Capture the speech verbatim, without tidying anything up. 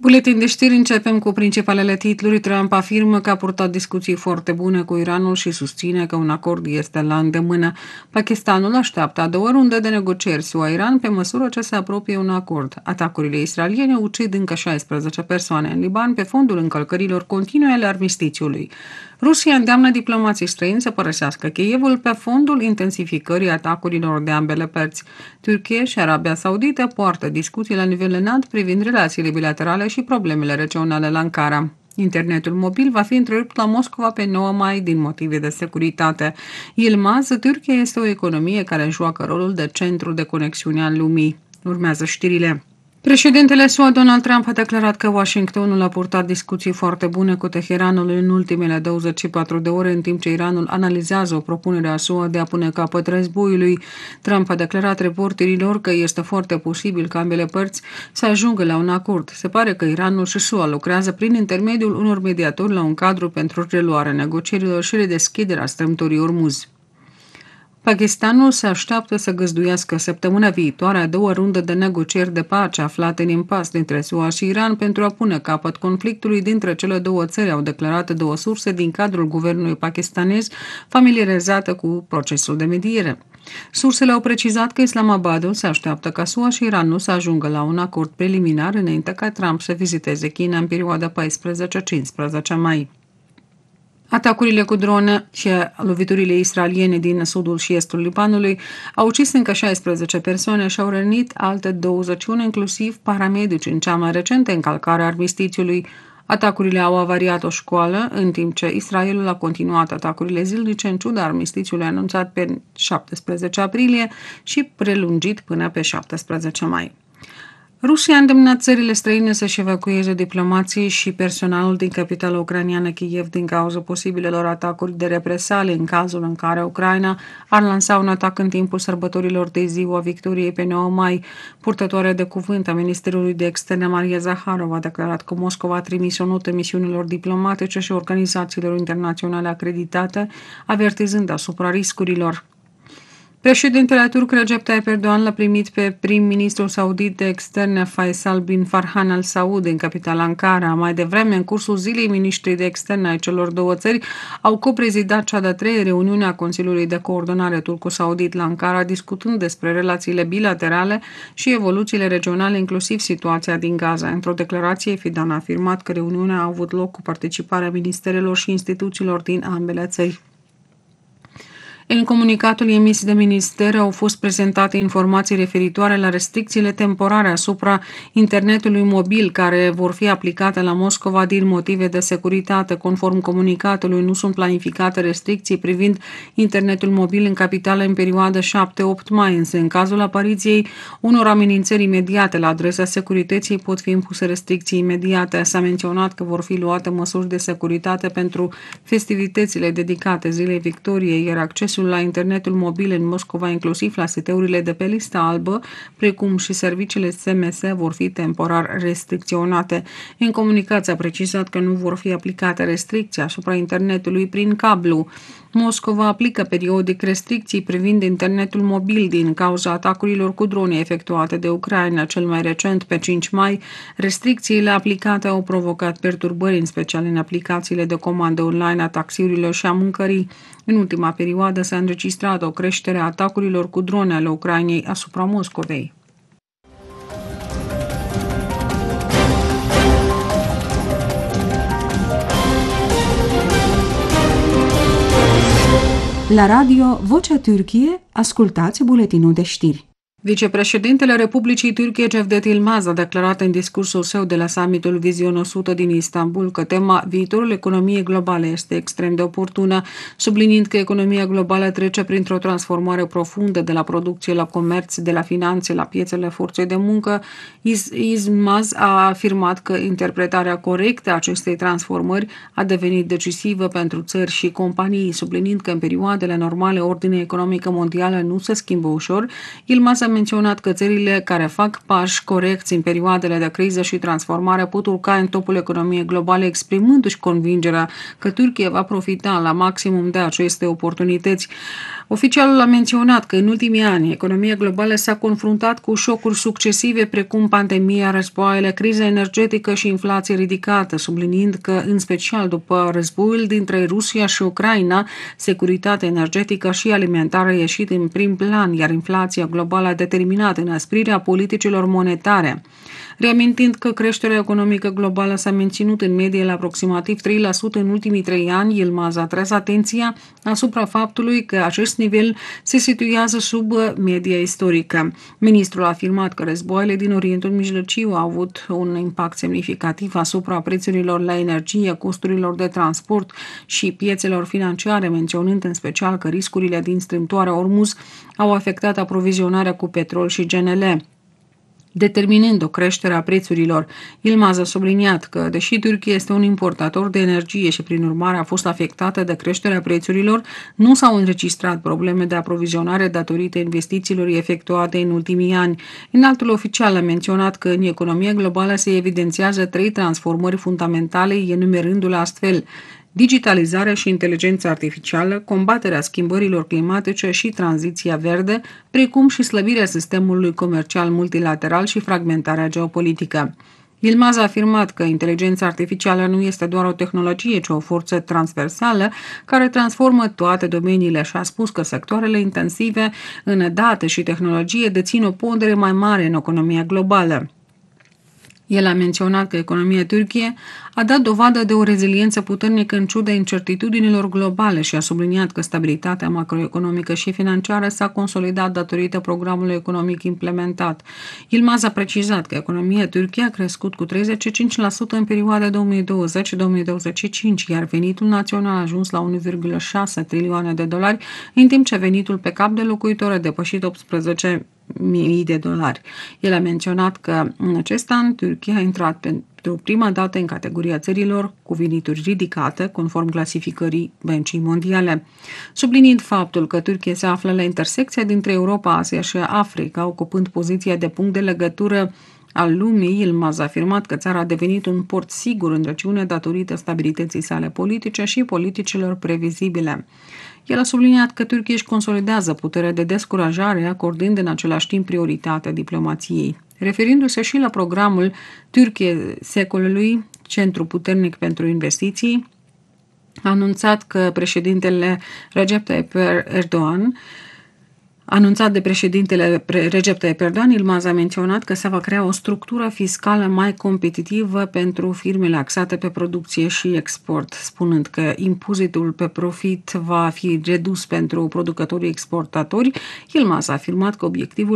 Buletin de știri, începem cu principalele titluri. Trump afirmă că a purtat discuții foarte bune cu Iranul și susține că un acord este la îndemână. Pakistanul așteaptă a doua rundă de negocieri S U A-Iran pe măsură ce se apropie un acord. Atacurile israeliene ucid încă șaisprezece persoane în Liban pe fondul încălcărilor continue ale armistițiului. Rusia îndeamnă diplomații străini să părăsească Kievul pe fondul intensificării atacurilor de ambele părți. Turcia și Arabia Saudită poartă discuții la nivel înalt privind relațiile bilaterale și problemele regionale la Ankara. Internetul mobil va fi întrerupt la Moscova pe nouă mai din motive de securitate. Yilmaz, Turcia este o economie care joacă rolul de centru de conexiune al lumii. Urmează știrile. Președintele S U A Donald Trump a declarat că Washingtonul a purtat discuții foarte bune cu Teheranul în ultimele douăzeci și patru de ore, în timp ce Iranul analizează o propunere a S U A de a pune capăt războiului. Trump a declarat reporterilor că este foarte posibil ca ambele părți să ajungă la un acord. Se pare că Iranul și S U A lucrează prin intermediul unor mediatori la un cadru pentru reluarea negocierilor și redeschiderea strâmtorii Ormuz. Pakistanul se așteaptă să găzduiască săptămâna viitoare a doua rundă de negocieri de pace aflate în impas dintre S U A și Iran pentru a pune capăt conflictului dintre cele două țări, au declarat două surse din cadrul guvernului pakistanez familiarizate cu procesul de mediere. Sursele au precizat că Islamabadul se așteaptă ca S U A și Iranul să ajungă la un acord preliminar înainte ca Trump să viziteze China în perioada paisprezece-cincisprezece mai. Atacurile cu drone și loviturile israeliene din sudul și estul Libanului au ucis încă șaisprezece persoane și au rănit alte douăzeci și unu, inclusiv paramedici, în cea mai recentă încălcare a armistițiului. Atacurile au avariat o școală, în timp ce Israelul a continuat atacurile zilnice în ciuda armistițiului anunțat pe șaptesprezece aprilie și prelungit până pe șaptesprezece mai. Rusia a îndemnat țările străine să-și evacueze diplomații și personalul din capitala ucraineană Kiev din cauza posibilelor atacuri de represale în cazul în care Ucraina ar lansa un atac în timpul sărbătorilor de ziua victoriei pe nouă mai. Purtătoarea de cuvânt a Ministerului de Externe Maria Zaharova a declarat că Moscova a trimis o notă misiunilor diplomatice și organizațiilor internaționale acreditate, avertizând asupra riscurilor. Președintele turc Recep Tayyip Erdogan l-a primit pe prim-ministrul saudit de externe Faisal bin Farhan al Saud în capitala Ankara. Mai devreme, în cursul zilei, ministrii de externe ai celor două țări au coprezidat cea de-a treia reuniune a Consiliului de Coordonare turco-saudit la Ankara, discutând despre relațiile bilaterale și evoluțiile regionale, inclusiv situația din Gaza. Într-o declarație, Fidan a afirmat că reuniunea a avut loc cu participarea ministerelor și instituțiilor din ambele țări. În comunicatul emis de ministere au fost prezentate informații referitoare la restricțiile temporare asupra internetului mobil care vor fi aplicate la Moscova din motive de securitate. Conform comunicatului, nu sunt planificate restricții privind internetul mobil în capitală în perioada șapte-opt mai, însă în cazul apariției unor amenințări imediate la adresa securității pot fi impuse restricții imediate. S-a menționat că vor fi luate măsuri de securitate pentru festivitățile dedicate Zilei Victoriei, iar accesul la internetul mobil în Moscova, inclusiv la siteurile de pe lista albă, precum și serviciile S M S, vor fi temporar restricționate. În comunicație a precizat că nu vor fi aplicate restricții asupra internetului prin cablu. Moscova aplică periodic restricții privind internetul mobil din cauza atacurilor cu drone efectuate de Ucraina. Cel mai recent, pe cinci mai, restricțiile aplicate au provocat perturbări, în special în aplicațiile de comandă online a taxiurilor și a mâncării. În ultima perioadă s-a înregistrat o creștere a atacurilor cu drone ale Ucrainei asupra Moscovei. La radio Vocea Türkiye, ascultați buletinul de știri. Vicepreședintele Republicii Turciei Cevdet Yilmaz a declarat în discursul său de la summitul Vizion o sută din Istanbul că tema viitorul economiei globale este extrem de oportună, subliniind că economia globală trece printr-o transformare profundă de la producție la comerț, de la finanțe la piețele forței de muncă. Yilmaz a afirmat că interpretarea corectă a acestei transformări a devenit decisivă pentru țări și companii, subliniind că în perioadele normale ordinea economică mondială nu se schimbă ușor. Yilmaz a menționat că țările care fac pași corecți în perioadele de criză și transformare pot urca în topul economiei globale, exprimându-și convingerea că Turcia va profita la maximum de aceste oportunități. Oficialul a menționat că în ultimii ani economia globală s-a confruntat cu șocuri succesive precum pandemia, războaiele, criza energetică și inflație ridicată, subliniind că, în special după războiul dintre Rusia și Ucraina, securitatea energetică și alimentară a ieșit în prim plan, iar inflația globală a determinat înăsprirea politicilor monetare. Reamintind că creșterea economică globală s-a menținut în medie la aproximativ trei la sută în ultimii trei ani, Yilmaz a atras atenția asupra faptului că acest nivel se situează sub media istorică. Ministrul a afirmat că războaiele din Orientul Mijlociu au avut un impact semnificativ asupra prețurilor la energie, costurilor de transport și piețelor financiare, menționând în special că riscurile din strâmtoarea Ormuz au afectat aprovizionarea cu petrol și G N L, determinând o creștere a prețurilor. Yilmaz a subliniat că, deși Turcia este un importator de energie și prin urmare a fost afectată de creșterea prețurilor, nu s-au înregistrat probleme de aprovizionare datorită investițiilor efectuate în ultimii ani. Înaltul oficial a menționat că în economia globală se evidențiază trei transformări fundamentale, enumerându-le astfel: digitalizarea și inteligența artificială, combaterea schimbărilor climatice și tranziția verde, precum și slăbirea sistemului comercial multilateral și fragmentarea geopolitică. Yilmaz a afirmat că inteligența artificială nu este doar o tehnologie, ci o forță transversală care transformă toate domeniile și a spus că sectoarele intensive în date și tehnologie dețin o pondere mai mare în economia globală. El a menționat că economia Turciei a dat dovadă de o reziliență puternică în ciuda incertitudinilor globale și a subliniat că stabilitatea macroeconomică și financiară s-a consolidat datorită programului economic implementat. Yilmaz a precizat că economia Turciei a crescut cu treizeci și cinci la sută în perioada două mii douăzeci - două mii douăzeci și cinci, iar venitul național a ajuns la unu virgulă șase trilioane de dolari, în timp ce venitul pe cap de locuitor a depășit optsprezece mii de dolari. El a menționat că în acest an Turcia a intrat pentru prima dată în categoria țărilor cu venituri ridicate, conform clasificării Băncii Mondiale. Subliniind faptul că Turcia se află la intersecția dintre Europa, Asia și Africa, ocupând poziția de punct de legătură al lumii, Yilmaz a afirmat că țara a devenit un port sigur în regiune datorită stabilității sale politice și politicilor previzibile. El a subliniat că Turcia își consolidează puterea de descurajare, acordând în același timp prioritate diplomației. Referindu-se și la programul Turcia secolului, Centru Puternic pentru Investiții, a anunțat că președintele Recep Tayyip Erdogan Anunțat de președintele Recep Tayyip Erdogan, Yilmaz a menționat că se va crea o structură fiscală mai competitivă pentru firmele axate pe producție și export, spunând că impozitul pe profit va fi redus pentru producătorii exportatori. Yilmaz a afirmat că obiectivul